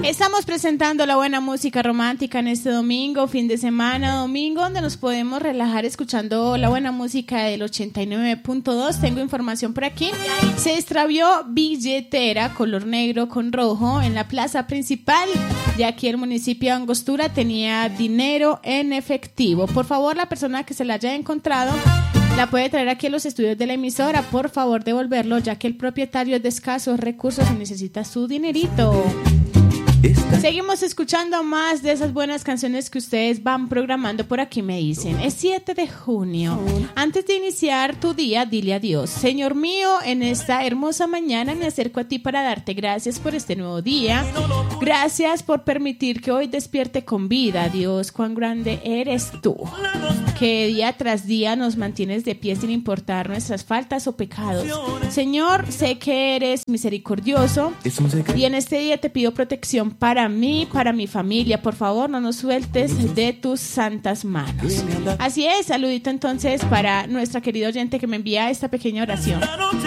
Estamos presentando la buena música romántica en este domingo, fin de semana, domingo, donde nos podemos relajar escuchando la buena música del 89.2. Tengo información por aquí. Se extravió billetera color negro con rojo en la plaza principal. Ya aquí el municipio de Angostura tenía dinero en efectivo. Por favor, la persona que se la haya encontrado la puede traer aquí a los estudios de la emisora. Por favor, devolverlo, ya que el propietario es de escasos recursos y necesita su dinerito. Seguimos escuchando más de esas buenas canciones que ustedes van programando por aquí, me dicen. Es 7 de junio. Antes de iniciar tu día, dile adiós. Señor mío, en esta hermosa mañana me acerco a ti para darte gracias por este nuevo día. Gracias por permitir que hoy despierte con vida. Dios, cuán grande eres tú, que día tras día nos mantienes de pie sin importar nuestras faltas o pecados. Señor, sé que eres misericordioso y en este día te pido protección para mí, para mi familia. Por favor, no nos sueltes de tus santas manos. Así es, saludito entonces para nuestra querida oyente que me envía esta pequeña oración.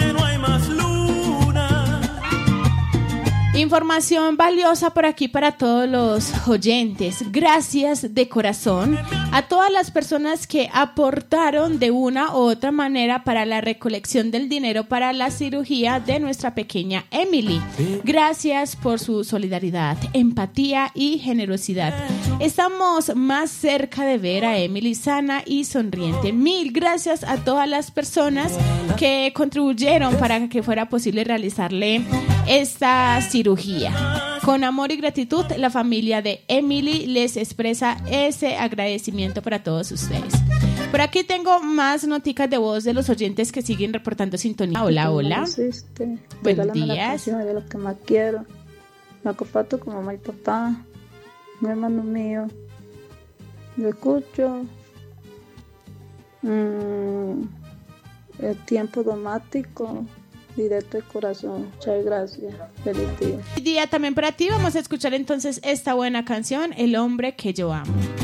Información valiosa por aquí para todos los oyentes. Gracias de corazón a todas las personas que aportaron de una u otra manera para la recolección del dinero para la cirugía de nuestra pequeña Emily. Gracias por su solidaridad, empatía y generosidad. Estamos más cerca de ver a Emily sana y sonriente. Mil gracias a todas las personas que contribuyeron para que fuera posible realizarle esta cirugía. Con amor y gratitud, la familia de Emily les expresa ese agradecimiento para todos ustedes. Por aquí tengo más noticas de voz de los oyentes que siguen reportando sintonía. Hola, hola. Buenos días. De lo que más quiero. Me comparto con mamá y papá, mi hermano mío. Yo escucho el tiempo domático. Directo del corazón. Muchas gracias. Feliz día. Feliz día también para ti. Vamos a escuchar entonces esta buena canción, El hombre que yo amo.